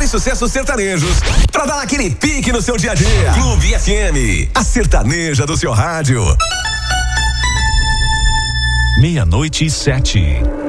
melhores sucessos sertanejos pra dar aquele pique no seu dia a dia. Clube FM, a sertaneja do seu rádio. 00:07.